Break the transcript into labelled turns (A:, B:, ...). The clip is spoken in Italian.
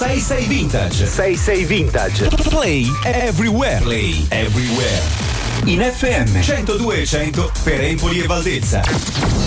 A: 66 Vintage.
B: 66 Vintage.
A: Play everywhere. Play everywhere. In FM 102 e 100 per Empoli e Valdezza.